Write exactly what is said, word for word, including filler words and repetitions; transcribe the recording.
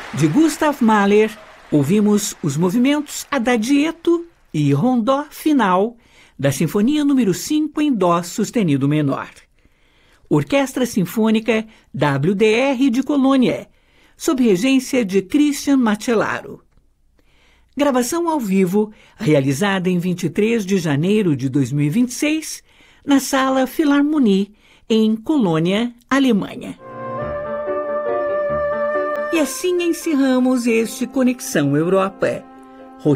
De Gustav Mahler, ouvimos os movimentos Adagietto e Rondó final da Sinfonia número cinco em Dó sustenido menor. Orquestra Sinfônica W D R de Colônia, sob regência de Christian Macellaro. Gravação ao vivo, realizada em vinte e três de janeiro de dois mil e vinte e seis, na Sala Philharmonie, em Colônia, Alemanha. E assim encerramos este Conexão Europa.